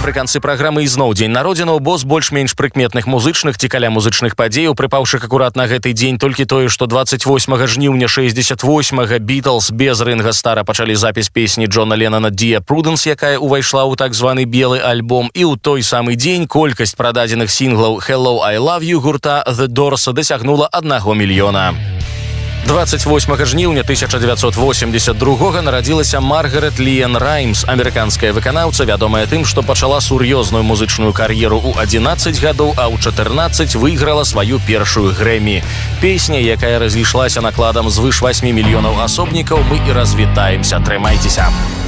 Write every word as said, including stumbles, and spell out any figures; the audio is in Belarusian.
Напрыканцы праграмы ізноў дзень народзінаў, бо з больш-менш прыкметных музычных ці каля музычных падзеяў, прыпаўшы акурат на гэты дзень толькі тое, што двадцать восьмага жніўня шэсцьдзесят восьмага Beatles без Ринга Стара пачалі запіс песні Джона Леннона «Dear Prudence», якая ўвайшла ў так званы белы альбом, і ў той самы дзень колькасць прададзеных сінглаў «Hello, I Love You» гурта The Doors дасягнула аднаго мільёна. двадцать восьмага жніўня тысяча дзевяцьсот восемьдесят другога нарадзілася Маргарет Ліэн Раймс, амерыканская выканаўца, вядомая тым, што пачала сур'ёзную музычную кар'еру ў адзінаццаць гадоў, а ў чатырнаццаць выйграла сваю першую Грэмі. Песня, якая разышлася накладам звыш восьмі мільёнаў асобнікаў, мы і развітаемся. Трымайцеся!